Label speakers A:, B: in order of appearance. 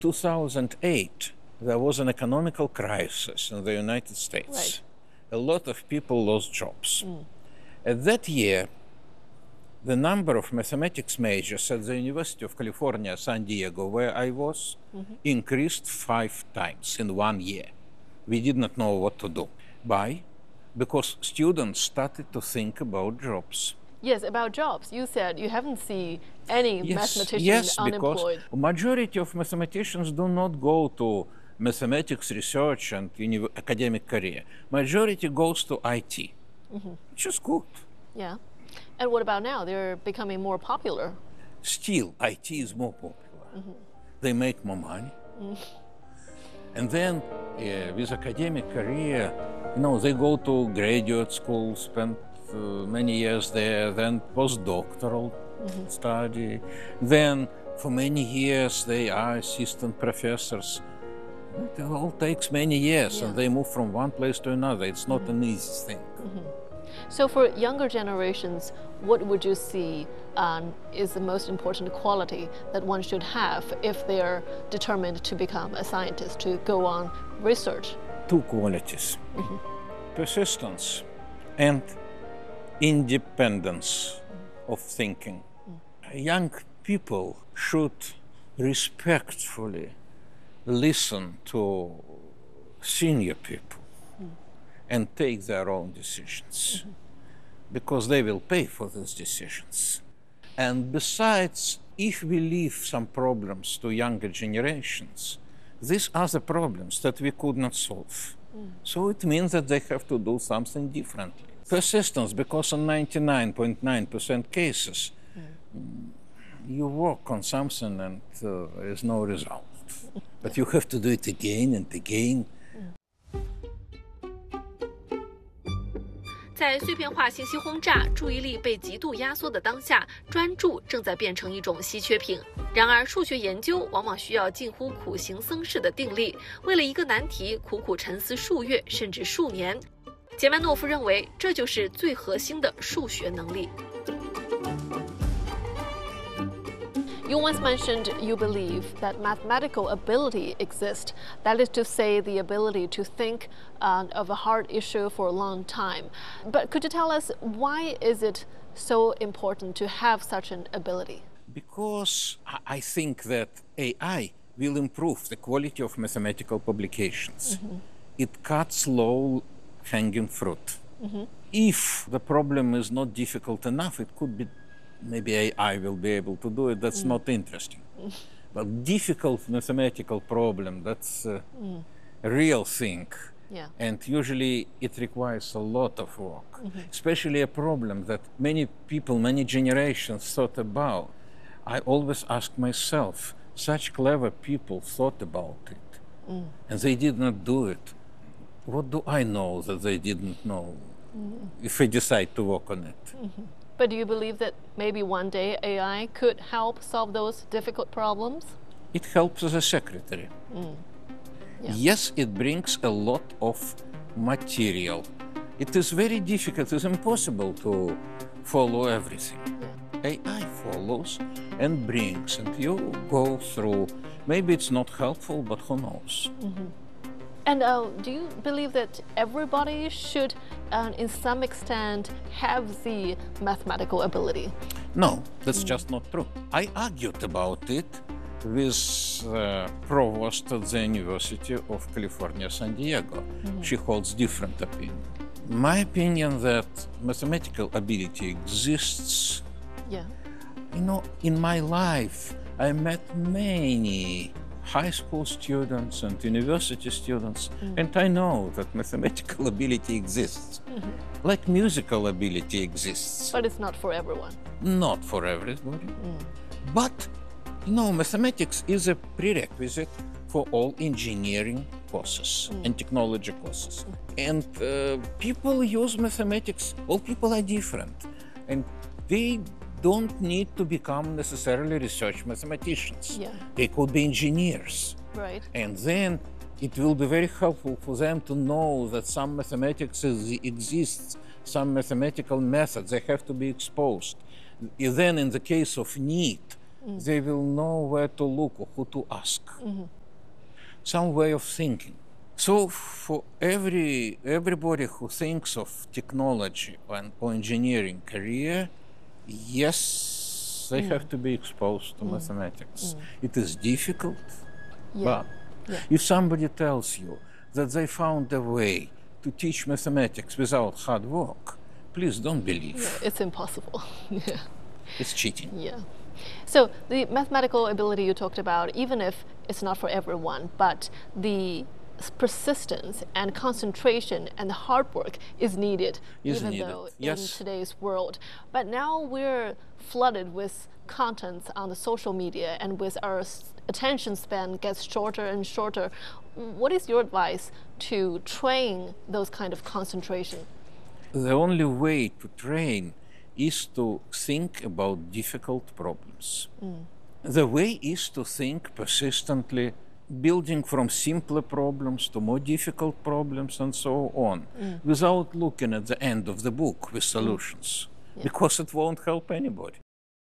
A: 2008, there was an economical crisis in the United States.
B: Right.
A: A lot of people lost jobs. At that year, the number of mathematics majors at the University of California, San Diego, where I was, increased 5 times in 1 year. We did not know what to do. Why? Because students started to think about jobs.
B: Yes, about jobs. You said you haven't seen any mathematician
A: yes,
B: unemployed.
A: because majority of mathematicians do not go to mathematics research and academic career. Majority goes to IT, which is good.
B: Yeah. And what about now? They're becoming more popular.
A: Still, IT is more popular. They make more money. And then with academic career, they go to graduate school, spend many years there, then postdoctoral study. Then for many years they are assistant professors. It all takes many years, and they move from one place to another. It's not an easy thing.
B: So for younger generations, what would you see is the most important quality that one should have if they're determined to become a scientist, to go on research?
A: 2 qualities. Persistence and independence of thinking. Young people should respectfully listen to senior people and take their own decisions, because they will pay for these decisions. And besides, if we leave some problems to younger generations, these are the problems that we could not solve. So it means that they have to do something differently. Persistence, because in 99.9% cases, you work on something and there is no result. But you have to do it again and again.
C: 在碎片化信息轰炸、注意力被极度压缩的当下，专注正在变成一种稀缺品。然而，数学研究往往需要近乎苦行僧式的定力，为了一个难题苦苦沉思数月甚至数年。杰曼诺夫认为，这就是最核心的数学能力。
B: You once mentioned you believe that mathematical ability exists. That is to say, the ability to think of a hard issue for a long time. But could you tell us, why is it so important to have such an ability?
A: Because I think that AI will improve the quality of mathematical publications. It cuts low-hanging fruit. If the problem is not difficult enough, it could be maybe AI will be able to do it. That's not interesting. But difficult mathematical problem, that's a real thing.
B: Yeah.
A: And usually it requires a lot of work, especially a problem that many people, many generations thought about. I always ask myself, such clever people thought about it, and they did not do it. What do I know that they didn't know if I decide to work on it?
B: But do you believe that maybe one day AI could help solve those difficult problems?
A: It helps as a secretary.
B: Yeah.
A: Yes, it brings a lot of material. It is very difficult, it's impossible to follow everything. AI follows and brings, and you go through. Maybe it's not helpful, but who knows?
B: And do you believe that everybody should, in some extent, have the mathematical ability?
A: No, that's just not true. I argued about it with provost at the University of California, San Diego. She holds different opinion. My opinion that mathematical ability exists.
B: Yeah.
A: In my life, I met many high school students and university students, and I know that mathematical ability exists, like musical ability exists.
B: But it's not for everyone.
A: Not for everybody. But, mathematics is a prerequisite for all engineering courses and technology courses. And people use mathematics, all people are different. And they don't need to become necessarily research mathematicians.
B: Yeah.
A: They could be engineers.
B: Right.
A: And then it will be very helpful for them to know that some mathematics exists, some mathematical methods, they have to be exposed. Then in the case of need, they will know where to look or who to ask. Some way of thinking. So for everybody who thinks of technology or engineering career, yes, they have to be exposed to mathematics. It is difficult, but if somebody tells you that they found a way to teach mathematics without hard work, please don't believe.
B: Yeah, it's impossible. Yeah.
A: It's cheating.
B: Yeah. So the mathematical ability you talked about, even if it's not for everyone, but the persistence and concentration and the hard work is needed, though in today's world. But now we're flooded with contents on the social media, and with our attention span gets shorter and shorter. What is your advice to train those kind of concentration?
A: The only way to train is to think about difficult problems. The way is to think persistently, building from simpler problems to more difficult problems and so on, without looking at the end of the book with solutions, because it won't help anybody.